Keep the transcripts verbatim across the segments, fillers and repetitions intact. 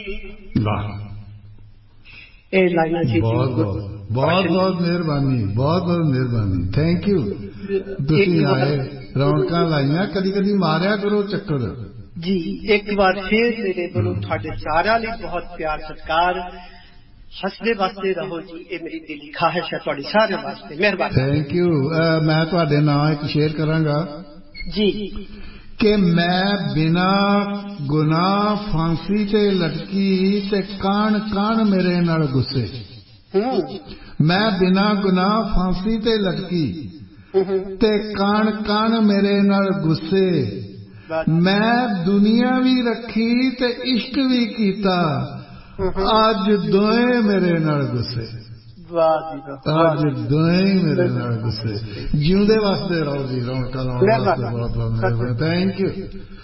वाह, ਇਹ ਲਾਈਨਾਂ ਸੀ। बहुत बहुत बहुत बहुत मेहरबानी, बहुत बहुत मेहरबानी, थैंक यू। तुसीं आए, रौनकां लाइयां, कदी कदी मारिया करो चक्कर जी। एक बार फिर मेरे कोलों तुहाडे सारिਆਂ ਲਈ बहुत प्यार सत्कार, हसदे वास्ते रहो जी, ये मेरी दिली ख्वाहिश है तुहाडी सारिਆਂ वास्ते। मेहरबानी, थैंक यू। मैं तुहाडे नाल एक शेयर करांगा जी कि मैं बिना गुनाह फांसी ते लटकी ते कान कान मेरे नाल गुस्से। मैं बिना गुनाह फांसी ते लटकी ते कान कान मेरे नाल गुस्से। मैं दुनिया भी रखी ते इश्क भी कीता, अज दोए मेरे नाल गुस्से। अज दोए मेरे नाल गुस्से। जिउंदे वास्ते रहो जी, रौनकां लाउण वास्ते बहुत बहुत मेहरबानी, थैंक यू।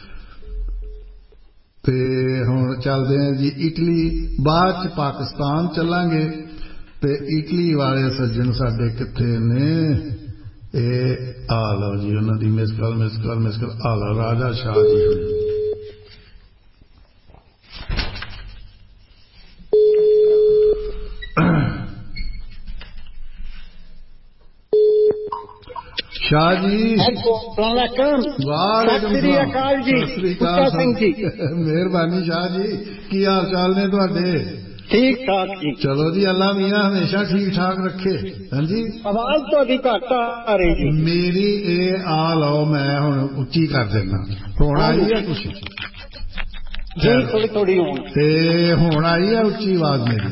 ते हुण चलदे हैं जी इटली, बाद च पाकिस्तान चलांगे। ते इटली वाले सज्जन साडे किथे ने? ए आ लो जी, उन्हां दी miss call miss call miss call आ लो, राजा शाह जी। शाह जी वालेकुम सलाम जी, मेहरबानी शाह जी, की हाल चाल ने तुहाडे? ठीक ठाक जी। चलो जी, अल्लाह मियां हमेशा ठीक ठाक रखे। हाँ जी, आवाज थोड़ी घट आ रही जी मेरी। ए आ लो, मैं हुण उच्ची कर देना। हुण आई है कुछ जी, थोड़ी थोड़ी हुण ते हुण आई है उच्ची आवाज मेरी,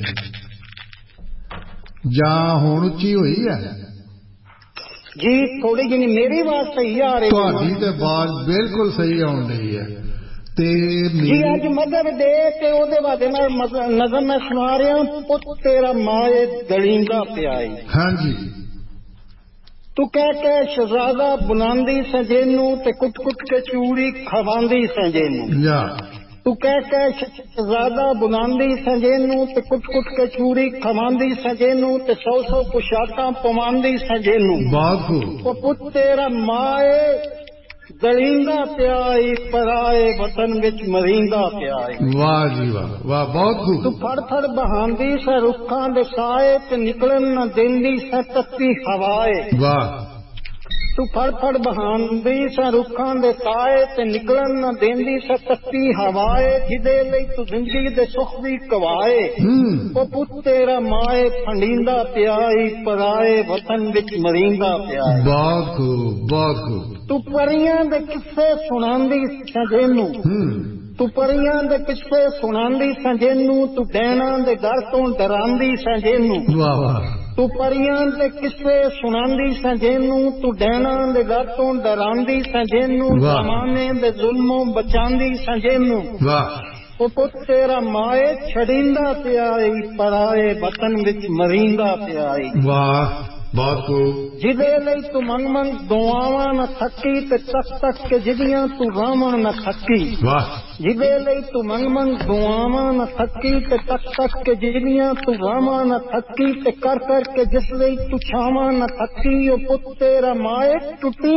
जां हुण उच्ची हुई है जी? थोड़ी जी मेरी आवाज सही आ रही है? तुहाडी ते आवाज बिल्कुल सही आउण रही है। ते जी अज मदर डे ते ओदे वादे नाल नज़म मैं सुना रहा, पुत तेरा माए दलींदा पिया। हाँ जी। तू कह के शहजादा बुलांदी सजेनू ते कुट कुट के चूड़ी खवांदी सजेनू। या तू कह के शहजादा बुलांदी सजेनू ते कुट कुट के चूड़ी खवांदी सजेनू ते सौ सौ पोशाकां पवांदी सजेनू। बहुत खूब। ओ पुत तेरा माए दलींदा पिया, पराए वतन विच मरींदा पिया। वाह जी वाह वाह, बहुत खूब। तू फड़ फड़ बहांदी स रुखां दे साए ते निकलन न देंदी स तत्ती हवाए। वाह। तू फड़ फड़ बहांदी स रुखां दे साए ते निकलन न देंदी स तत्ती हवाए, जिदे लई तू जिंदगी दे सुख भी कवाए। ओ पुत तेरा माए फंडींदा पिया, पराए वतन विच मरींदा पिया। बहुत खूब बहुत खूब। तू परियां दे किस्से सुनांदी सजेनू, तू परियां दे किस्से सुनांदी सजेनू, तू डैणां दे डर तो डरांदी सजेनू। वाह वाह। तू परियां दे किस्से सुनांदी सजेनू, तू डैणां दे डर तो डरांदी सजेनू, जमाने दे जुल्मों बचांदी सजेनू। वाह। ओ पुत तेरा माए छड़ींदा पिया, पराए वतन विच मरींदा पिया। वाह, बहुत खूब। जिदे लई तू मंग मंग दुआवां न थकी ते तक तक के जिदियां तू रावण न थकी। वाह। जिदे लई तू मंग मंग दुआवां न थकी ते तक तक के जिदियां तू रावण न थकी ते कर कर के जिस लई तू छावां न थकी। ओ पुत तेरा माए टुटी